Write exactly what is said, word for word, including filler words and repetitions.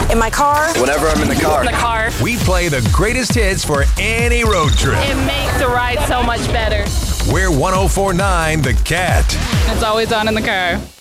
In my car. Whenever I'm in the car. In the car. We play the greatest hits for any road trip. It makes the ride so much better. We're one oh four point nine The Cat. It's always on in the car.